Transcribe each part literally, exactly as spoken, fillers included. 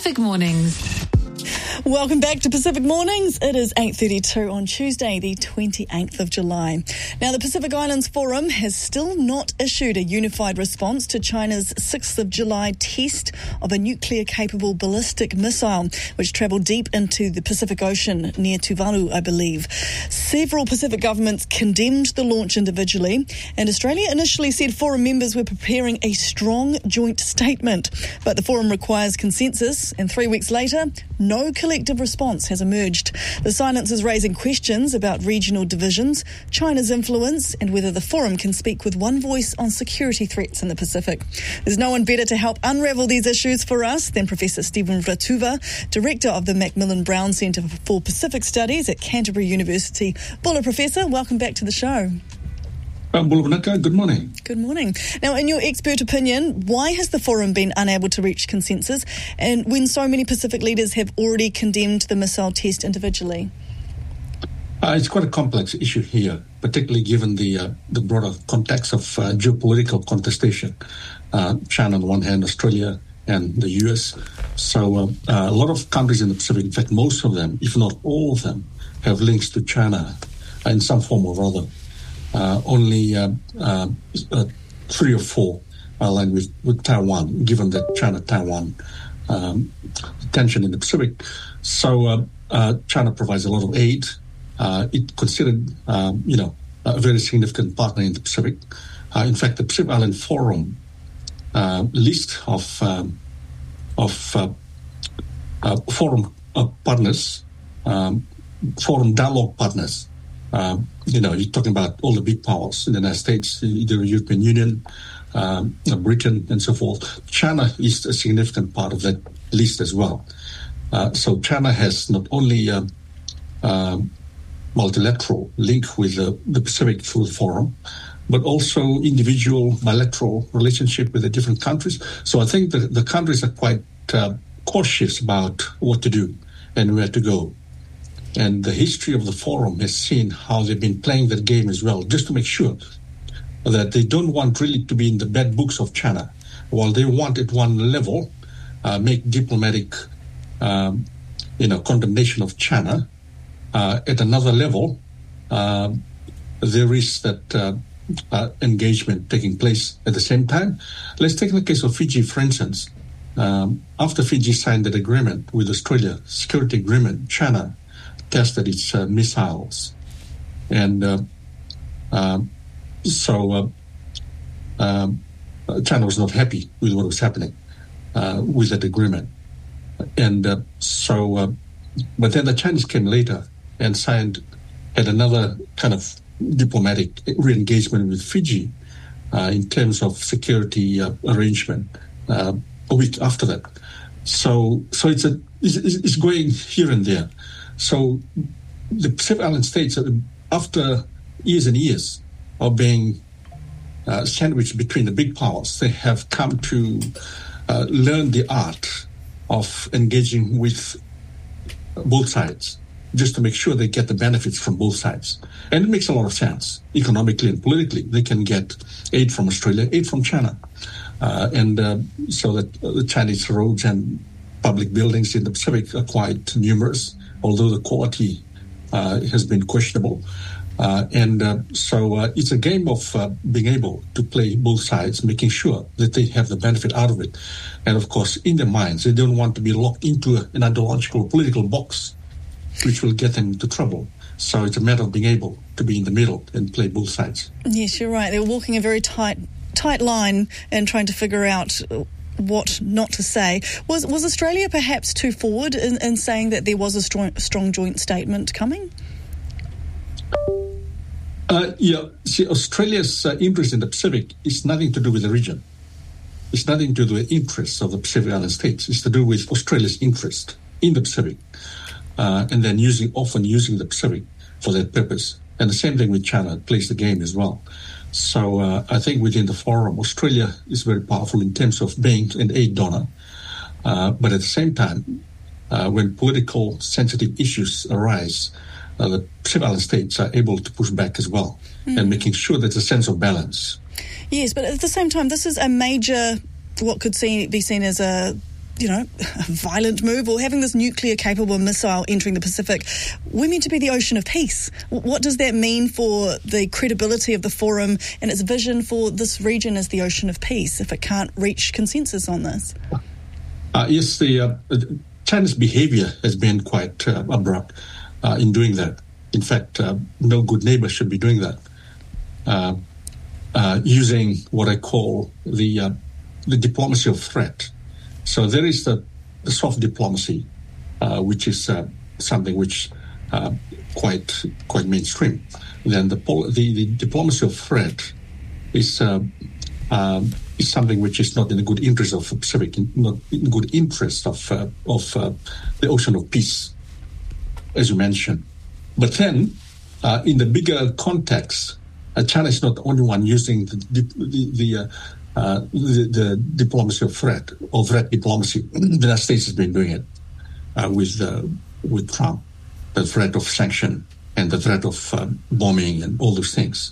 Pacific Mornings. Welcome back to Pacific Mornings. It is eight thirty-two on Tuesday, the twenty-eighth of July. Now, the Pacific Islands Forum has still not issued a unified response to China's sixth of July test of a nuclear-capable ballistic missile, which travelled deep into the Pacific Ocean near Tuvalu, I believe. Several Pacific governments condemned the launch individually, and Australia initially said forum members were preparing a strong joint statement. But the forum requires consensus, and three weeks later, no collective response has emerged. The silence is raising questions about regional divisions, China's influence, and whether the forum can speak with one voice on security threats in the Pacific. There's no one better to help unravel these issues for us than Professor Stephen Ratuva, Director of the Macmillan Brown Centre for Pacific Studies at Canterbury University. Bula, Professor, welcome back to the show. Um, good morning. Good morning. Now, in your expert opinion, why has the forum been unable to reach consensus, and when so many Pacific leaders have already condemned the missile test individually? Uh, it's quite a complex issue here, particularly given the uh, the broader context of uh, geopolitical contestation. Uh, China on the one hand, Australia and the U S. So uh, uh, a lot of countries in the Pacific, in fact, most of them, if not all of them, have links to China in some form or other. Uh, only uh, uh, uh, three or four are aligned with, with Taiwan, given that China-Taiwan um, tension in the Pacific. So uh, uh, China provides a lot of aid. Uh, it's considered, um, you know, a very significant partner in the Pacific. Uh, in fact, the Pacific Island Forum uh, list of um, of uh, uh, forum uh, partners, um, forum dialogue partners. Um, you know, you're talking about all the big powers, the United States, the European Union, um, Britain, and so forth. China is a significant part of that list as well. Uh, so China has not only a uh, uh, multilateral link with uh, the Pacific through the forum, but also individual bilateral relationship with the different countries. So I think that the countries are quite uh, cautious about what to do and where to go. And the history of the forum has seen how they've been playing that game as well, just to make sure that they don't want really to be in the bad books of China. While they want at one level, uh, make diplomatic, um, you know, condemnation of China, uh, at another level, uh, there is that uh, uh, engagement taking place at the same time. Let's take the case of Fiji, for instance. Um, after Fiji signed that agreement with Australia, security agreement, China tested its uh, missiles. And uh, uh, so uh, um, China was not happy with what was happening uh, with that agreement. And uh, so, uh, but then the Chinese came later and signed, had another kind of diplomatic re-engagement with Fiji uh, in terms of security uh, arrangement uh, a week after that. So, so it's a it's, it's going here and there. So the Pacific Island states, after years and years of being uh, sandwiched between the big powers, they have come to uh, learn the art of engaging with both sides, just to make sure they get the benefits from both sides. And it makes a lot of sense, economically and politically. They can get aid from Australia, aid from China. Uh, and uh, so that the Chinese roads and public buildings in the Pacific are quite numerous, although the quality uh, has been questionable. Uh, and uh, so uh, it's a game of uh, being able to play both sides, making sure that they have the benefit out of it. And of course, in their minds, they don't want to be locked into a, an ideological political box, which will get them into trouble. So it's a matter of being able to be in the middle and play both sides. Yes, you're right. They're walking a very tight, tight line and trying to figure out what not to say. Was was Australia perhaps too forward in, in saying that there was a strong, strong joint statement coming? Uh, yeah, see, Australia's uh, interest in the Pacific is nothing to do with the region. It's nothing to do with the interests of the Pacific Island states. It's to do with Australia's interest in the Pacific, uh, and then using often using the Pacific for that purpose. And the same thing with China, it plays the game as well. So uh, I think within the forum, Australia is very powerful in terms of being an aid donor. Uh, but at the same time, uh, when political sensitive issues arise, uh, the Pacific Island states are able to push back as well, mm. and making sure there's a sense of balance. Yes, but at the same time, this is a major, what could see, be seen as a you know, violent move or having this nuclear-capable missile entering the Pacific. We're meant to be the ocean of peace. What does that mean for the credibility of the forum and its vision for this region as the ocean of peace if it can't reach consensus on this? Uh, yes, the uh, China's behavior has been quite uh, abrupt uh, in doing that. In fact, uh, no good neighbor should be doing that. Uh, uh, using what I call the uh, the diplomacy of threat. So there is the, the soft diplomacy, uh, which is uh, something which uh, quite quite mainstream. Then the, pol- the the diplomacy of threat is uh, um, is something which is not in the good interest of the Pacific, not in the good interest of uh, of uh, the ocean of peace, as you mentioned. But then, uh, in the bigger context, uh, China is not the only one using the the, the uh, Uh, the, the diplomacy of threat, or threat diplomacy. The United States has been doing it uh, with uh, with Trump, the threat of sanction and the threat of uh, bombing and all those things.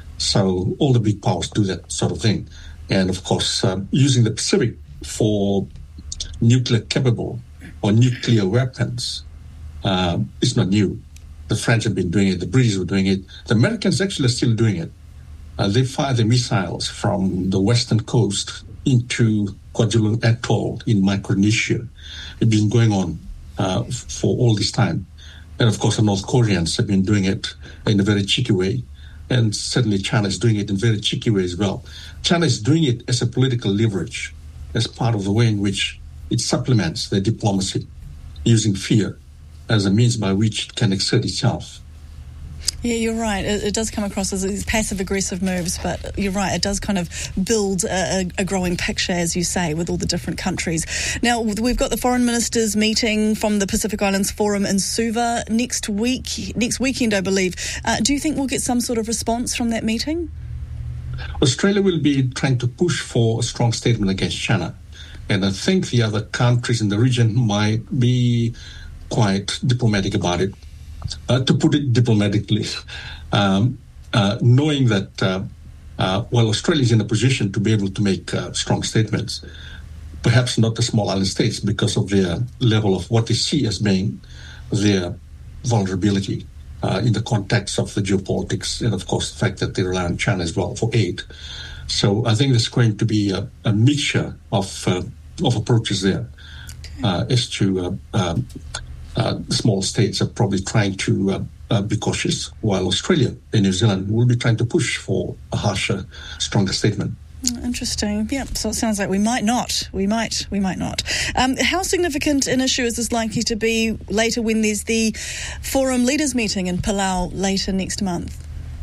So all the big powers do that sort of thing. And of course, uh, using the Pacific for nuclear capable or nuclear weapons uh, is not new. The French have been doing it, the British were doing it, the Americans actually are still doing it. Uh, they fire the missiles from the western coast into Kwajalein Atoll in Micronesia. It's been going on uh, f- for all this time. And of course, the North Koreans have been doing it in a very cheeky way. And certainly China is doing it in a very cheeky way as well. China is doing it as a political leverage, as part of the way in which it supplements their diplomacy, using fear as a means by which it can exert itself. Yeah, you're right. It, it does come across as these passive-aggressive moves, but you're right. It does kind of build a, a growing picture, as you say, with all the different countries. Now, we've got the foreign ministers meeting from the Pacific Islands Forum in Suva next week, next weekend, I believe. Uh, do you think we'll get some sort of response from that meeting? Australia will be trying to push for a strong statement against China. And I think the other countries in the region might be quite diplomatic about it. Uh, to put it diplomatically, um, uh, knowing that uh, uh, while Australia is in a position to be able to make uh, strong statements, perhaps not the small island states because of their level of what they see as being their vulnerability uh, in the context of the geopolitics and, of course, the fact that they rely on China as well for aid. So I think there's going to be a, a mixture of, uh, of approaches there uh, as to uh, um, Uh, small states are probably trying to uh, uh, be cautious, while Australia and New Zealand will be trying to push for a harsher, stronger statement. Interesting. Yeah, so it sounds like we might not. We might. We might not. Um, how significant an issue is this likely to be later when there's the Forum Leaders meeting in Palau later next month?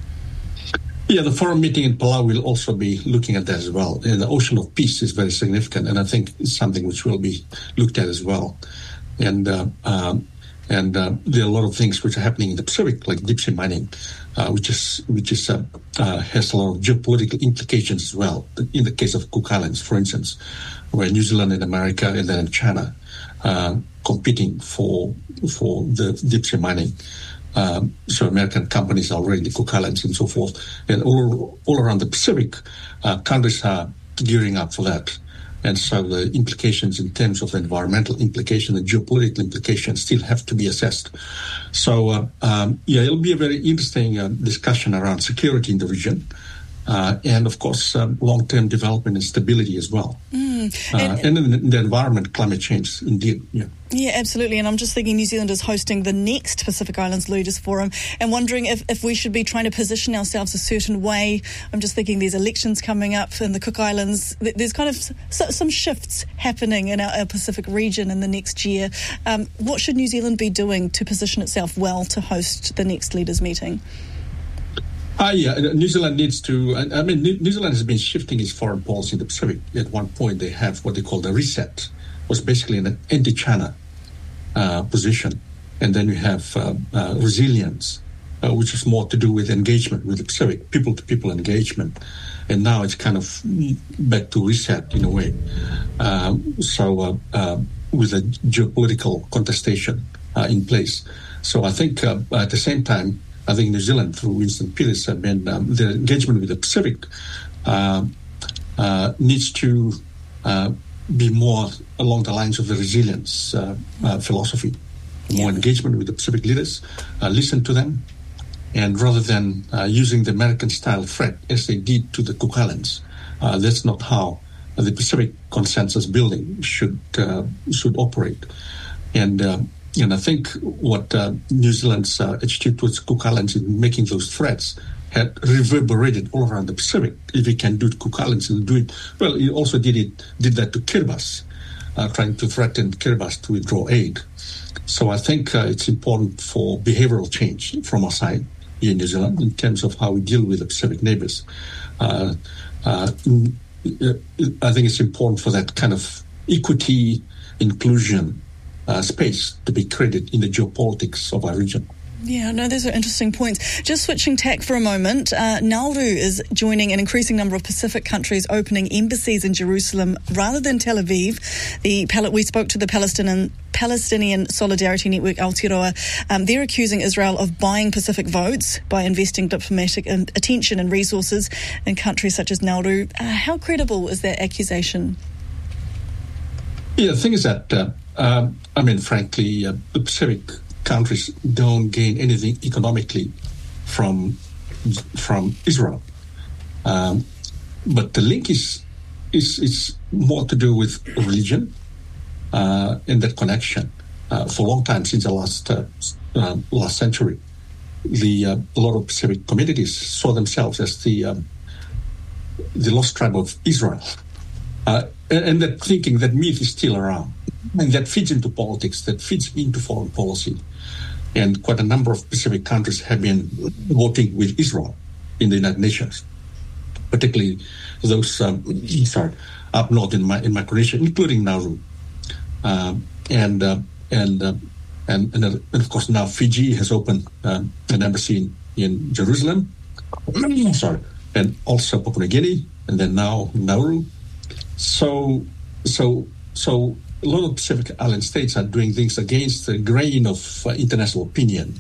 Yeah, the forum meeting in Palau will also be looking at that as well. And the ocean of peace is very significant, and I think it's something which will be looked at as well. And uh, um, and uh, there are a lot of things which are happening in the Pacific, like deep sea mining, uh, which is which is uh, uh, has a lot of geopolitical implications as well. In the case of Cook Islands, for instance, where New Zealand and America and then China uh, competing for for the deep sea mining. Um, so American companies are already in the Cook Islands and so forth, and all all around the Pacific, uh, countries are gearing up for that. And so the implications in terms of the environmental implication and geopolitical implications still have to be assessed. So, uh, um, yeah, it'll be a very interesting uh, discussion around security in the region. Uh, and, of course, um, long-term development and stability as well. Mm. Uh, and, and in the environment, climate change, indeed, yeah. Yeah, absolutely. And I'm just thinking New Zealand is hosting the next Pacific Islands Leaders Forum and wondering if, if we should be trying to position ourselves a certain way. I'm just thinking there's elections coming up in the Cook Islands. There's kind of some shifts happening in our, our Pacific region in the next year. Um, what should New Zealand be doing to position itself well to host the next leaders meeting? Uh, yeah, New Zealand needs to, I mean, New Zealand has been shifting its foreign policy in the Pacific. At one point, they have what they call the reset, was basically an anti-China uh, position. And then you have uh, uh, resilience, uh, which is more to do with engagement with the Pacific, people-to-people engagement. And now it's kind of back to reset in a way. Uh, so uh, uh, with a geopolitical contestation uh, in place. So I think uh, at the same time, I think New Zealand, through Winston Peters, I mean, um, their engagement with the Pacific uh, uh, needs to uh, be more along the lines of the resilience uh, uh, philosophy, more yeah. engagement with the Pacific leaders, uh, listen to them, and rather than uh, using the American-style threat as they did to the Cook Islands, uh, that's not how the Pacific consensus building should uh, should operate. And uh, and I think what uh, New Zealand's uh, attitude towards Cook Islands in making those threats had reverberated all around the Pacific. If he can do it to Cook Islands, he'll do it. Well, he also did it did that to Kiribati, uh, trying to threaten Kiribati to withdraw aid. So I think uh, it's important for behavioral change from our side here in New Zealand in terms of how we deal with the Pacific neighbors. Uh, uh, I think it's important for that kind of equity, inclusion uh, space to be created in the geopolitics of our region. Yeah, no, those are interesting points. Just switching tack for a moment, uh, Nauru is joining an increasing number of Pacific countries opening embassies in Jerusalem rather than Tel Aviv. The we spoke to the Palestinian Palestinian Solidarity Network, Aotearoa. Um, they're accusing Israel of buying Pacific votes by investing diplomatic attention and resources in countries such as Nauru. Uh, how credible is that accusation? Yeah, the thing is that, uh, um, I mean, frankly, uh, the Pacific countries don't gain anything economically from from Israel, um, but the link is is is more to do with religion uh, and that connection. Uh, for a long time, since the last uh, uh, last century, the uh, a lot of Pacific communities saw themselves as the um, the lost tribe of Israel, uh, and, and that thinking, that myth is still around. And that feeds into politics, that feeds into foreign policy. And quite a number of Pacific countries have been voting with Israel in the United Nations, particularly those um, sorry, up north in, in Micronesia, including Nauru. Um, and, uh, and, uh, and, and, uh, and of course now Fiji has opened um, an embassy in, in Jerusalem, sorry, and also Papua New Guinea, and then now Nauru. So, so, so, a lot of Pacific Island states are doing things against the grain of uh, international opinion.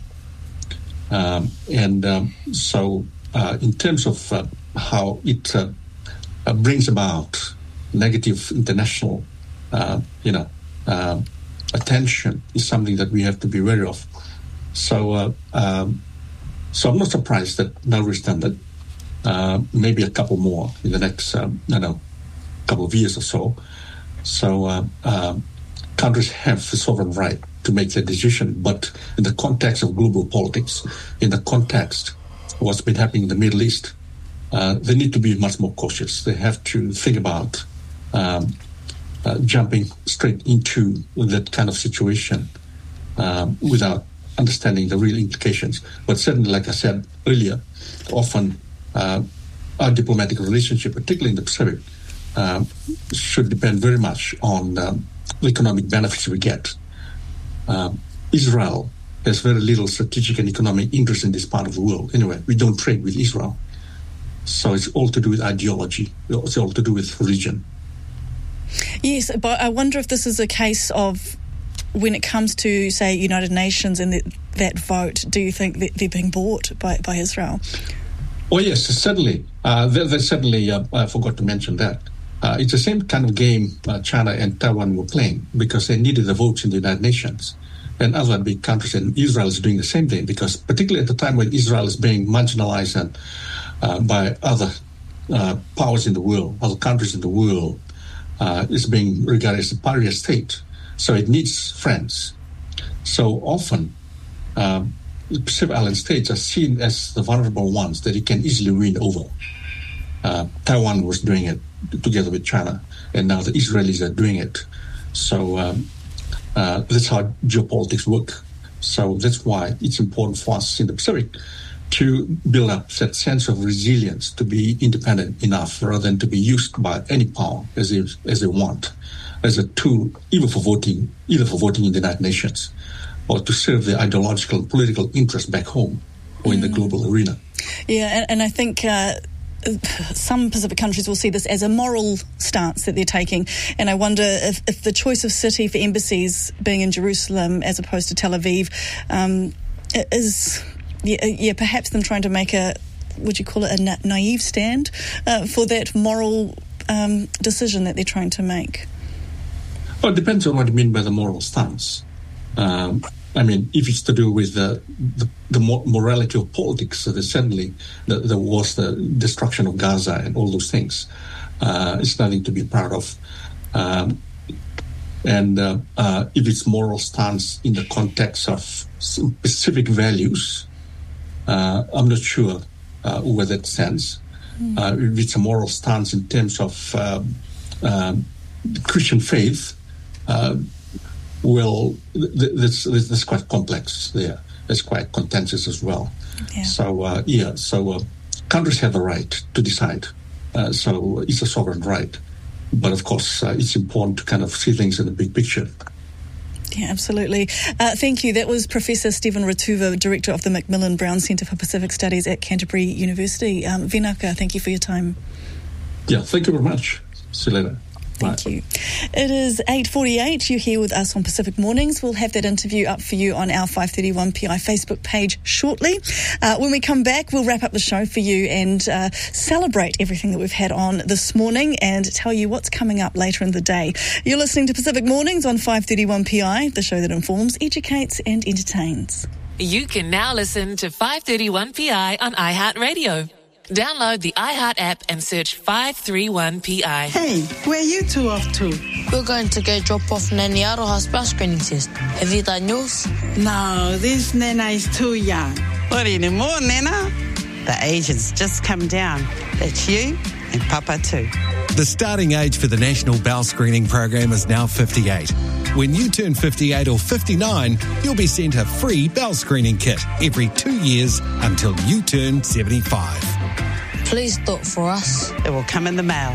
Um, and um, so uh, in terms of uh, how it uh, uh, brings about negative international, uh, you know, uh, attention is something that we have to be wary of. So uh, um, so I'm not surprised that Nauru has done that. Uh, maybe a couple more in the next, um, I don't know, couple of years or so. So uh, uh, countries have the sovereign right to make their decision, but in the context of global politics, in the context of what's been happening in the Middle East, uh, they need to be much more cautious. They have to think about um, uh, jumping straight into that kind of situation um, without understanding the real implications. But certainly, like I said earlier, often uh, our diplomatic relationship, particularly in the Pacific, Uh, should depend very much on um, the economic benefits we get. Uh, Israel has very little strategic and economic interest in this part of the world. Anyway, we don't trade with Israel. So it's all to do with ideology. It's all to do with religion. Yes, but I wonder if this is a case of when it comes to, say, United Nations and the, that vote, do you think that they're being bought by, by Israel? Oh, yes, certainly. Uh, they, they certainly, uh, I forgot to mention that. Uh, it's the same kind of game uh, China and Taiwan were playing because they needed the votes in the United Nations. And other big countries, and Israel is doing the same thing because particularly at the time when Israel is being marginalized and, uh, by other uh, powers in the world, other countries in the world, uh, is being regarded as a pariah state. So it needs friends. So often, um, the Pacific Island states are seen as the vulnerable ones that you can easily win over. Uh, Taiwan was doing it together with China, and now the Israelis are doing it. So um, uh, that's how geopolitics work. So that's why it's important for us in the Pacific to build up that sense of resilience, to be independent enough rather than to be used by any power as they, as they want, as a tool, even for voting, either for voting in the United Nations, or to serve their ideological and political interests back home or in mm. the global arena. Yeah, and, and I think uh, some Pacific countries will see this as a moral stance that they're taking, and I wonder if, if the choice of city for embassies being in Jerusalem as opposed to Tel Aviv um, is, yeah, yeah, perhaps them trying to make a, would you call it a na- naive stand uh, for that moral um, decision that they're trying to make? Well, it depends on what you mean by the moral stance. Um, I mean, if it's to do with the the, the morality of politics, so certainly the, there was the destruction of Gaza and all those things. Uh, it's nothing to be proud of. Um, and uh, uh, if it's moral stance in the context of specific values, uh, I'm not sure uh, where that stands. Mm. Uh, if it's a moral stance in terms of uh, uh, Christian faith, uh, well, th- this, this this is quite complex there. It's quite contentious as well. Yeah. So, uh, yeah, so uh, countries have the right to decide. Uh, so it's a sovereign right. But, of course, uh, it's important to kind of see things in the big picture. Yeah, absolutely. Uh, thank you. That was Professor Stephen Ratuva, Director of the Macmillan Brown Centre for Pacific Studies at Canterbury University. Um, Vinaka, thank you for your time. Yeah, thank you very much. See you later. Thank you. It is eight forty-eight. You're here with us on Pacific Mornings. We'll have that interview up for you on our five thirty-one P I Facebook page shortly. Uh, when we come back, we'll wrap up the show for you and uh, celebrate everything that we've had on this morning and tell you what's coming up later in the day. You're listening to Pacific Mornings on five thirty-one P I, the show that informs, educates and entertains. You can now listen to five thirty-one P I on iHeartRadio. Download the iHeart app and search five thirty-one P I. Hey, where are you two off to? We're going to go drop off Nanny Aroha's bus screening test. Have you done yours? No, this Nana is too young. What anymore, Nana? The age has just come down. That's you and Papa too. The starting age for the National Bowel Screening Program is now fifty-eight. When you turn fifty-eight or fifty-nine, you'll be sent a free bowel screening kit every two years until you turn seventy-five. Please do it for us. It will come in the mail.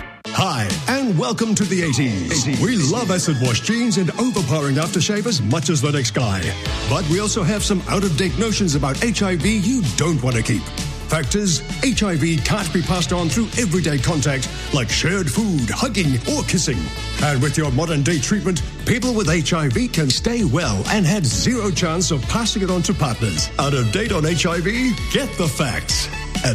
Hi, and welcome to the eighties. We love acid wash jeans and overpowering aftershave as much as the next guy. But we also have some out-of-date notions about H I V you don't want to keep. Fact is, H I V can't be passed on through everyday contact like shared food, hugging, or kissing. And with your modern-day treatment, people with H I V can stay well and have zero chance of passing it on to partners. Out of date on H I V? Get the facts at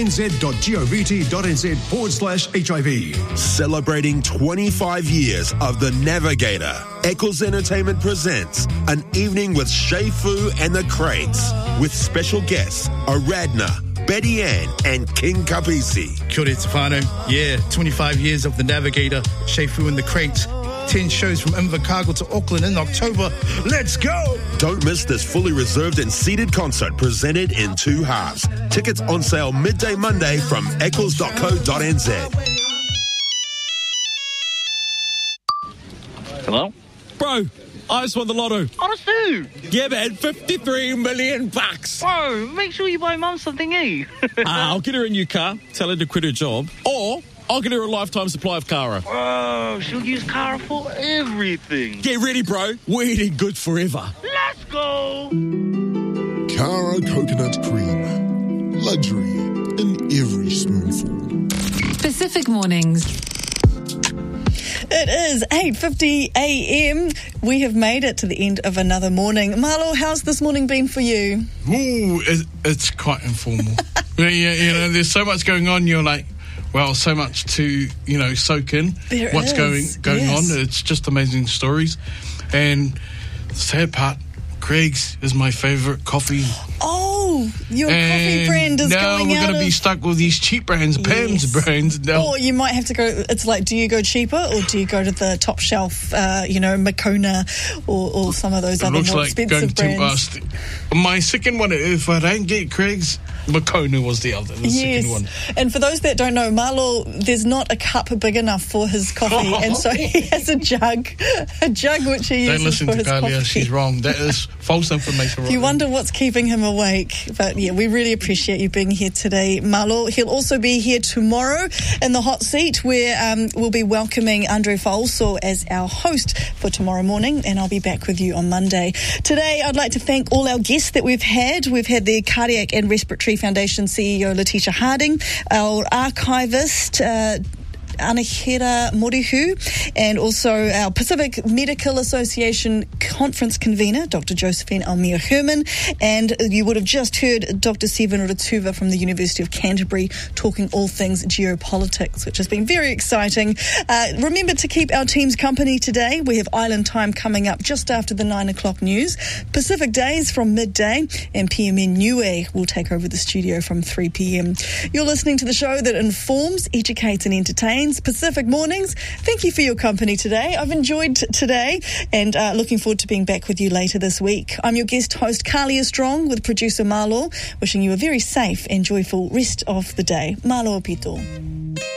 healthnz.govt.nz forward slash HIV. Celebrating twenty-five years of The Navigator, Eccles Entertainment presents an evening with Shei Fu and the Crates, with special guests Aradna, Betty Ann, and King Kapisi. Kia ora te whānau. Yeah, twenty-five years of The Navigator, Shei Fu and the Crates. ten shows from Invercargill to Auckland in October. Let's go! Don't miss this fully reserved and seated concert presented in two halves. Tickets on sale midday Monday from eccles dot co dot n z. Hello? Bro, I just won the lotto. Honestly? Yeah, man, fifty-three million bucks. Bro, make sure you buy Mum something, eh? uh, I'll get her a new car, tell her to quit her job, or I'll get her a lifetime supply of Cara. Whoa, she'll use Cara for everything. Get ready, bro. We're eating good forever. Let's go! Cara Coconut Cream. Luxury in every spoonful. Pacific Mornings. It is eight fifty a m. We have made it to the end of another morning. Marlo, how's this morning been for you? Ooh, it, it's quite informal. yeah, you know, there's so much going on. You're like, well, so much to, you know, soak in. There what's is. going going yes. on. It's just amazing stories. And the sad part, Greg's is my favourite coffee. Oh, your and coffee brand is now going we're out going to of... be stuck with these cheap brands, yes. Pam's brands. Now. Or you might have to go, it's like, do you go cheaper or do you go to the top shelf, uh, you know, Makona or, or some of those it other looks more like expensive going brands? To, uh, my second one, if I don't get Craig's, Makona was the other, the yes. second one. And for those that don't know, Marlo, there's not a cup big enough for his coffee, and so he has a jug, a jug which he don't uses listen for to his Kalia, coffee. she's wrong. That is false information. You wonder what's keeping him awake. But yeah, we really appreciate you being here today, Marlo. He'll also be here tomorrow in the hot seat where um, we'll be welcoming Andre Faulso as our host for tomorrow morning, and I'll be back with you on Monday. Today, I'd like to thank all our guests that we've had. We've had the Cardiac and Respiratory Foundation C E O, Letitia Harding, our archivist, uh, Anahira Morihu, and also our Pacific Medical Association Conference Convener, Doctor Josephine Almir Herman, and you would have just heard Doctor Stephen Rutuva from the University of Canterbury talking all things geopolitics, which has been very exciting. Uh, remember to keep our teams company today. We have Island Time coming up just after the nine o'clock news, Pacific Days from midday, and P M N Niue will take over the studio from three p.m. You're listening to the show that informs, educates and entertains, Pacific Mornings. Thank you for your company today. I've enjoyed t- today and uh, looking forward to being back with you later this week. I'm your guest host, Kalia Strong, with producer Marlo, wishing you a very safe and joyful rest of the day. Marlo Pito.